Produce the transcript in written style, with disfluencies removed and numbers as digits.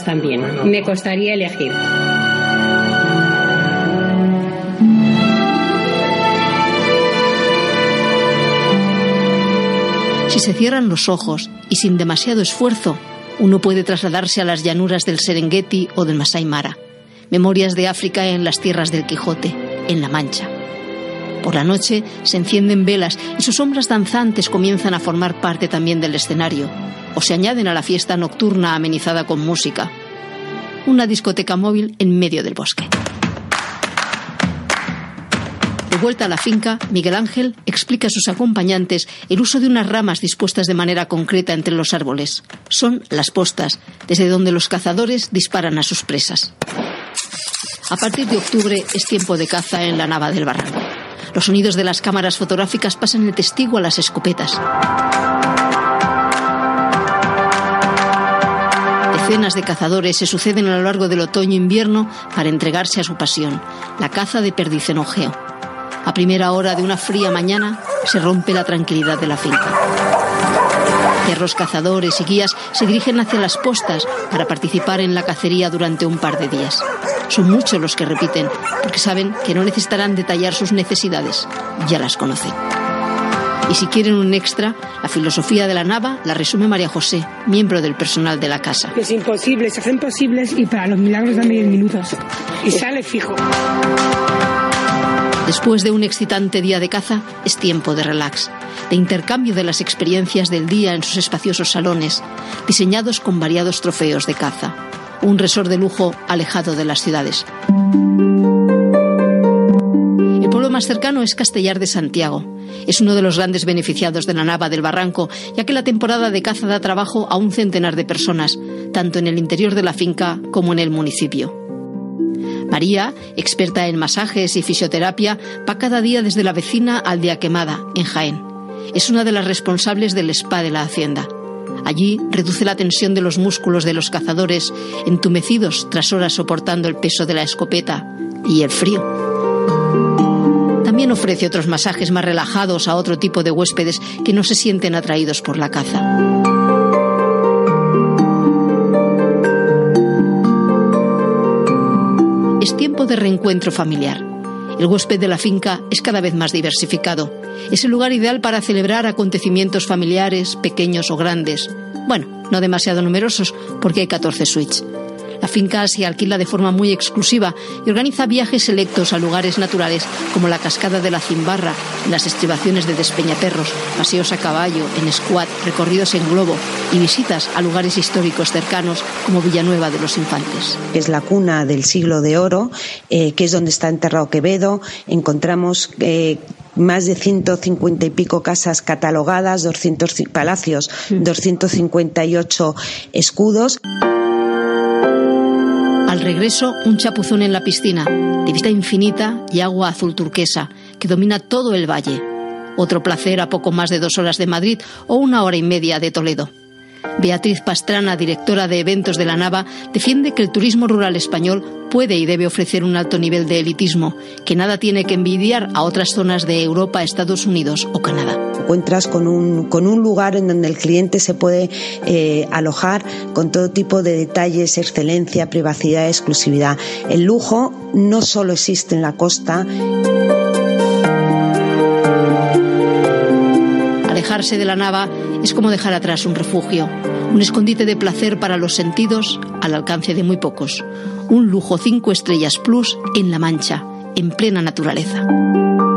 también. Me costaría elegir. Si se cierran los ojos y sin demasiado esfuerzo, uno puede trasladarse a las llanuras del Serengeti o del Masai Mara. Memorias de África en las tierras del Quijote, en La Mancha. Por la noche se encienden velas y sus sombras danzantes comienzan a formar parte también del escenario, o se añaden a la fiesta nocturna amenizada con música. Una discoteca móvil en medio del bosque. De vuelta a la finca, Miguel Ángel explica a sus acompañantes el uso de unas ramas dispuestas de manera concreta entre los árboles. Son las postas, desde donde los cazadores disparan a sus presas. A partir de octubre es tiempo de caza en la Nava del Barranco. Los sonidos de las cámaras fotográficas pasan el testigo a las escopetas. Decenas de cazadores se suceden a lo largo del otoño-invierno para entregarse a su pasión, la caza de perdiz en ojeo. A primera hora de una fría mañana se rompe la tranquilidad de la finca. Perros cazadores y guías se dirigen hacia las postas para participar en la cacería durante un par de días. Son muchos los que repiten, porque saben que no necesitarán detallar sus necesidades, ya las conocen. Y si quieren un extra, la filosofía de la Nava la resume María José, miembro del personal de la casa. Los imposibles se hacen posibles y para los milagros dan 10 minutos. Y sale fijo. Después de un excitante día de caza, es tiempo de relax, de intercambio de las experiencias del día en sus espaciosos salones, diseñados con variados trofeos de caza. Un resort de lujo alejado de las ciudades. El pueblo más cercano es Castellar de Santiago. Es uno de los grandes beneficiados de la Nava del Barranco, ya que la temporada de caza da trabajo a un centenar de personas, tanto en el interior de la finca como en el municipio. María, experta en masajes y fisioterapia, va cada día desde la vecina Aldea Quemada, en Jaén. Es una de las responsables del spa de la hacienda. Allí reduce la tensión de los músculos de los cazadores, entumecidos tras horas soportando el peso de la escopeta y el frío. También ofrece otros masajes más relajados a otro tipo de huéspedes que no se sienten atraídos por la caza. Es tiempo de reencuentro familiar. El huésped de la finca es cada vez más diversificado. Es el lugar ideal para celebrar acontecimientos familiares, pequeños o grandes. Bueno, no demasiado numerosos, porque hay 14 suites. La finca se alquila de forma muy exclusiva y organiza viajes selectos a lugares naturales como la cascada de la Cimbarra, las estribaciones de Despeñaperros, paseos a caballo, en squat, recorridos en globo y visitas a lugares históricos cercanos como Villanueva de los Infantes. Es la cuna del siglo de oro, que es donde está enterrado Quevedo. Encontramos más de 150 y pico casas catalogadas, 200 palacios, 258 escudos. Al regreso, un chapuzón en la piscina, de vista infinita y agua azul turquesa, que domina todo el valle. Otro placer a poco más de 2 horas de Madrid o 1 hora y media de Toledo. Beatriz Pastrana, directora de eventos de la Nava, defiende que el turismo rural español puede y debe ofrecer un alto nivel de elitismo, que nada tiene que envidiar a otras zonas de Europa, Estados Unidos o Canadá. Encuentras con un lugar en donde el cliente se puede alojar con todo tipo de detalles, excelencia, privacidad, exclusividad. El lujo no solo existe en la costa. Alejarse de la Nava es como dejar atrás un refugio, un escondite de placer para los sentidos al alcance de muy pocos. Un lujo 5 estrellas plus en La Mancha, en plena naturaleza.